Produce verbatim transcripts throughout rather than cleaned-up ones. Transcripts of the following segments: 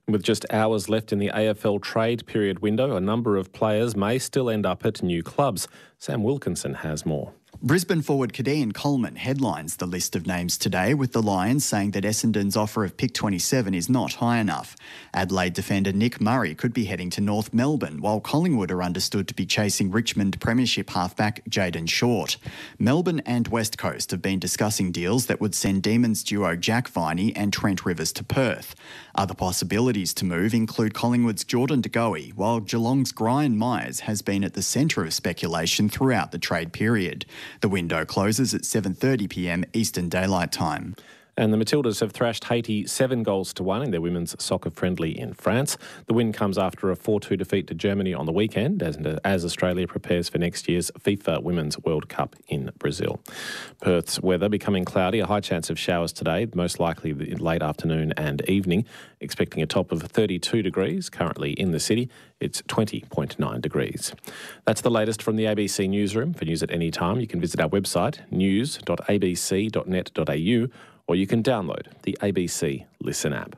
With just hours left in the A F L trade period window, a number of players may still end up at new clubs. Sam Wilkinson has more. Brisbane forward Kadeem Coleman headlines the list of names today, with the Lions saying that Essendon's offer of pick twenty-seven is not high enough. Adelaide defender Nick Murray could be heading to North Melbourne, while Collingwood are understood to be chasing Richmond Premiership halfback Jayden Short. Melbourne and West Coast have been discussing deals that would send Demons duo Jack Viney and Trent Rivers to Perth. Other possibilities to move include Collingwood's Jordan De Goey, while Geelong's Brian Myers has been at the centre of speculation throughout the trade period. The window closes at seven thirty p m Eastern Daylight Time. And the Matildas have thrashed Haiti seven goals to one in their women's soccer friendly in France. The win comes after a four two defeat to Germany on the weekend as, as Australia prepares for next year's FIFA Women's World Cup in Brazil. Perth's weather becoming cloudy, a high chance of showers today, most likely in late afternoon and evening. Expecting a top of thirty-two degrees. Currently in the city, it's twenty point nine degrees. That's the latest from the A B C Newsroom. For news at any time, you can visit our website, news dot a b c dot net dot a u, or you can download the A B C Listen app.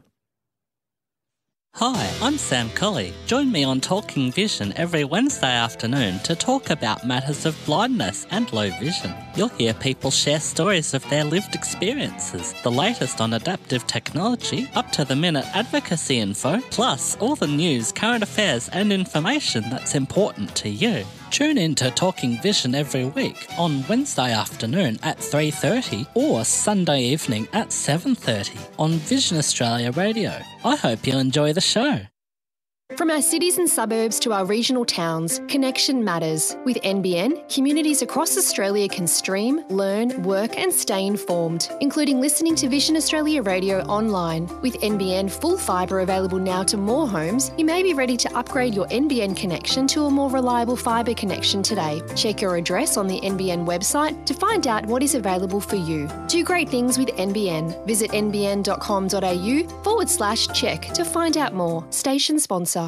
Hi, I'm Sam Colley. Join me on Talking Vision every Wednesday afternoon to talk about matters of blindness and low vision. You'll hear people share stories of their lived experiences, the latest on adaptive technology, up-to-the-minute advocacy info, plus all the news, current affairs and information that's important to you. Tune in to Talking Vision every week on Wednesday afternoon at three thirty or Sunday evening at seven thirty on Vision Australia Radio. I hope you'll enjoy the show. From our cities and suburbs to our regional towns, connection matters. With N B N, communities across Australia can stream, learn, work and stay informed, including listening to Vision Australia Radio online. With N B N full fibre available now to more homes, you may be ready to upgrade your N B N connection to a more reliable fibre connection today. Check your address on the N B N website to find out what is available for you. Do great things with N B N. Visit n b n dot com dot a u forward slash check to find out more. Station sponsor.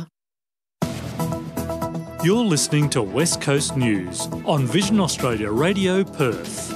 You're listening to West Coast News on Vision Australia Radio Perth.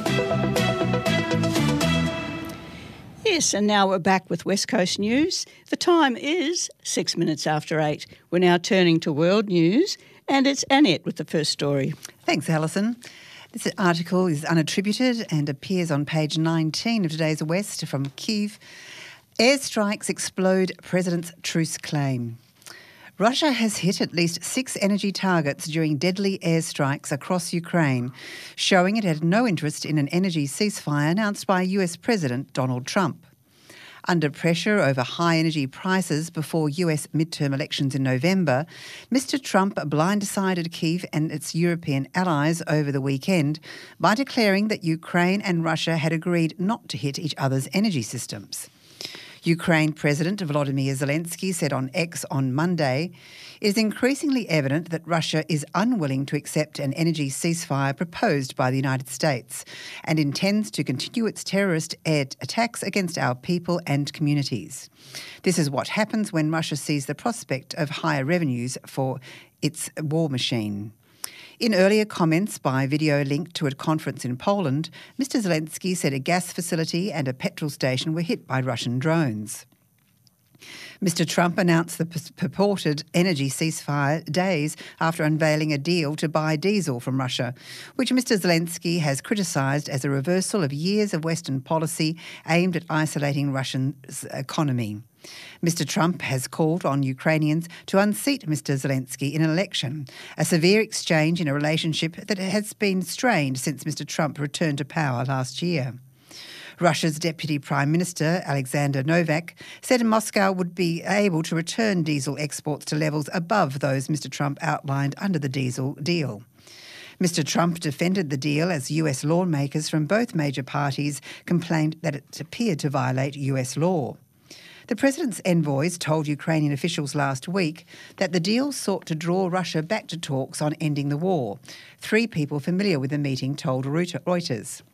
Yes, and now we're back with West Coast News. The time is six minutes after eight. We're now turning to world news, and it's Annette with the first story. Thanks, Alison. This article is unattributed and appears on page nineteen of today's West from Kyiv. Airstrikes explode President's truce claim. Russia has hit at least six energy targets during deadly airstrikes across Ukraine, showing it had no interest in an energy ceasefire announced by U S President Donald Trump. Under pressure over high energy prices before U S midterm elections in November, Mister Trump blindsided Kyiv and its European allies over the weekend by declaring that Ukraine and Russia had agreed not to hit each other's energy systems. Ukraine President Volodymyr Zelensky said on X on Monday, "It is increasingly evident that Russia is unwilling to accept an energy ceasefire proposed by the United States and intends to continue its terrorist air attacks against our people and communities. This is what happens when Russia sees the prospect of higher revenues for its war machine." In earlier comments by video linked to a conference in Poland, Mister Zelensky said a gas facility and a petrol station were hit by Russian drones. Mister Trump announced the purported energy ceasefire days after unveiling a deal to buy diesel from Russia, which Mister Zelensky has criticised as a reversal of years of Western policy aimed at isolating Russia's economy. Mister Trump has called on Ukrainians to unseat Mister Zelensky in an election, a severe exchange in a relationship that has been strained since Mister Trump returned to power last year. Russia's Deputy Prime Minister, Alexander Novak, said Moscow would be able to return diesel exports to levels above those Mister Trump outlined under the diesel deal. Mister Trump defended the deal as U S lawmakers from both major parties complained that it appeared to violate U S law. The President's envoys told Ukrainian officials last week that the deal sought to draw Russia back to talks on ending the war. Three people familiar with the meeting told Reuters.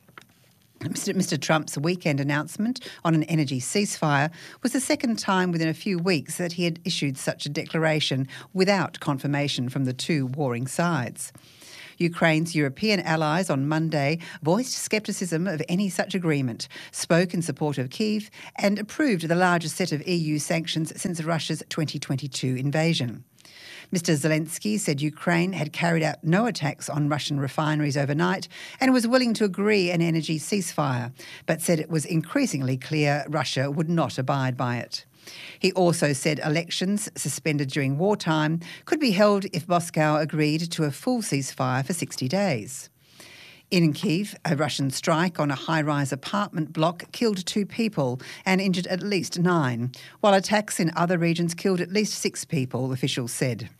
Mister Trump's weekend announcement on an energy ceasefire was the second time within a few weeks that he had issued such a declaration without confirmation from the two warring sides. Ukraine's European allies on Monday voiced scepticism of any such agreement, spoke in support of Kyiv and approved the largest set of E U sanctions since Russia's twenty twenty-two invasion. Mister Zelensky said Ukraine had carried out no attacks on Russian refineries overnight and was willing to agree an energy ceasefire, but said it was increasingly clear Russia would not abide by it. He also said elections suspended during wartime could be held if Moscow agreed to a full ceasefire for sixty days. In Kyiv, a Russian strike on a high-rise apartment block killed two people and injured at least nine, while attacks in other regions killed at least six people, officials said.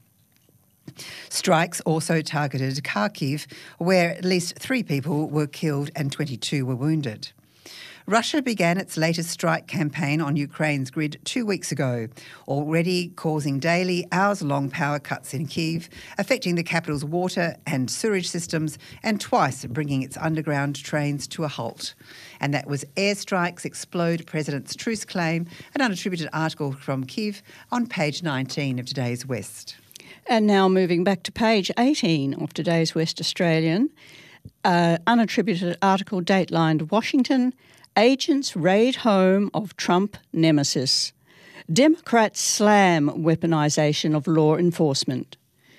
Strikes also targeted Kharkiv, where at least three people were killed and twenty-two were wounded. Russia began its latest strike campaign on Ukraine's grid two weeks ago, already causing daily hours-long power cuts in Kyiv, affecting the capital's water and sewage systems, and twice bringing its underground trains to a halt. And that was Airstrikes Explode President's Truce Claim, an unattributed article from Kyiv on page nineteen of today's West. And now moving back to page eighteen of today's West Australian, uh, unattributed article datelined Washington, agents raid home of Trump nemesis. Democrats slam weaponisation of law enforcement.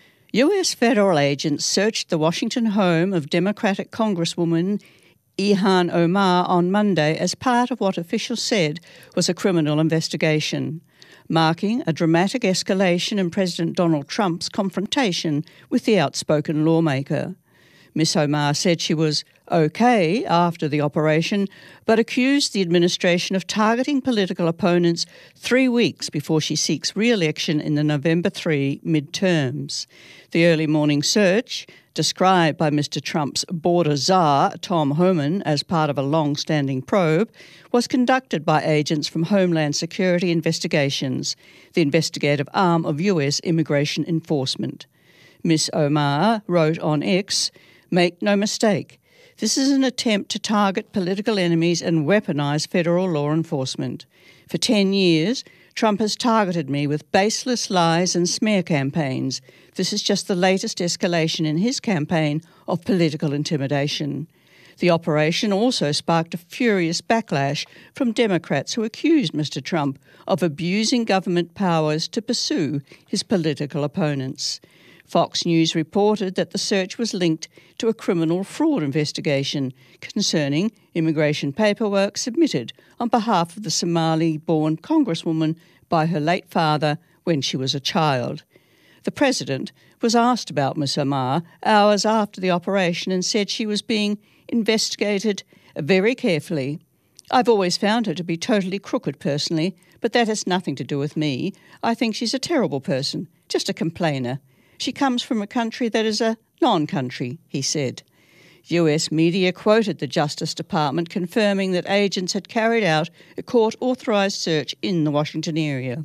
U S federal agents searched the Washington home of Democratic Congresswoman Ilhan Omar on Monday as part of what officials said was a criminal investigation, marking a dramatic escalation in President Donald Trump's confrontation with the outspoken lawmaker. Miss Omar said she was okay after the operation, but accused the administration of targeting political opponents three weeks before she seeks re-election in the November third midterms. The early morning search, described by Mister Trump's border czar, Tom Homan, as part of a long-standing probe, was conducted by agents from Homeland Security Investigations, the investigative arm of U S immigration enforcement. Miss Omar wrote on X, "Make no mistake, this is an attempt to target political enemies and weaponise federal law enforcement. For ten years, Trump has targeted me with baseless lies and smear campaigns. This is just the latest escalation in his campaign of political intimidation." The operation also sparked a furious backlash from Democrats who accused Mister Trump of abusing government powers to pursue his political opponents. Fox News reported that the search was linked to a criminal fraud investigation concerning immigration paperwork submitted on behalf of the Somali-born Congresswoman by her late father when she was a child. The President was asked about Miss Omar hours after the operation and said she was being investigated very carefully. "I've always found her to be totally crooked personally, but that has nothing to do with me. I think she's a terrible person, just a complainer. She comes from a country that is a non-country," he said. U S media quoted the Justice Department confirming that agents had carried out a court-authorised search in the Washington area.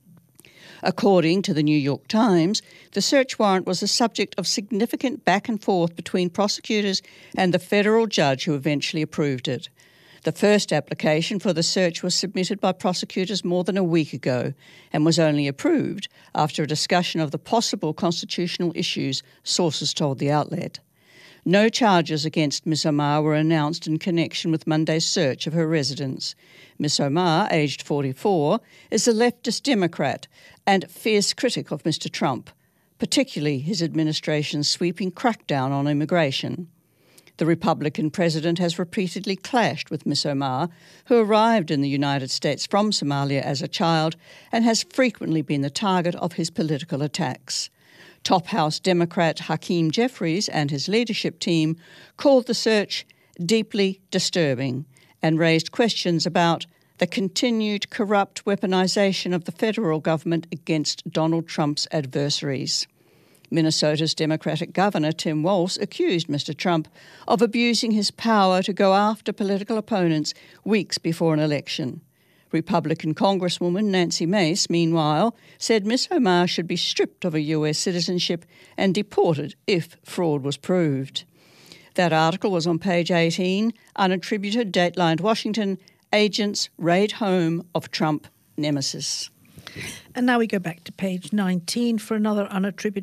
According to the New York Times, the search warrant was the subject of significant back and forth between prosecutors and the federal judge who eventually approved it. The first application for the search was submitted by prosecutors more than a week ago and was only approved after a discussion of the possible constitutional issues, sources told the outlet. No charges against Miss Omar were announced in connection with Monday's search of her residence. Miss Omar, aged forty-four, is a leftist Democrat and fierce critic of Mister Trump, particularly his administration's sweeping crackdown on immigration. The Republican president has repeatedly clashed with Miss Omar, who arrived in the United States from Somalia as a child and has frequently been the target of his political attacks. Top House Democrat Hakeem Jeffries and his leadership team called the search deeply disturbing and raised questions about the continued corrupt weaponization of the federal government against Donald Trump's adversaries. Minnesota's Democratic Governor Tim Walz accused Mister Trump of abusing his power to go after political opponents weeks before an election. Republican Congresswoman Nancy Mace, meanwhile, said Miss Omar should be stripped of a U S citizenship and deported if fraud was proved. That article was on page eighteen, unattributed, datelined Washington, agents raid home of Trump nemesis. And now we go back to page nineteen for another unattributed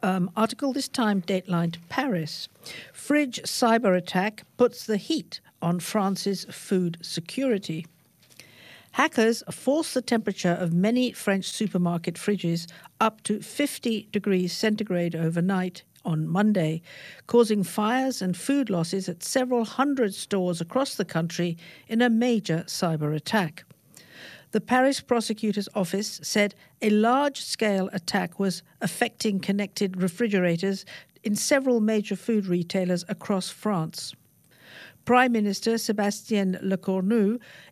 um, article, this time datelined Paris. Fridge cyber attack puts the heat on France's food security. Hackers forced the temperature of many French supermarket fridges up to fifty degrees centigrade overnight on Monday, causing fires and food losses at several hundred stores across the country in a major cyber attack. The Paris prosecutor's office said a large-scale attack was affecting connected refrigerators in several major food retailers across France. Prime Minister Sébastien Lecornu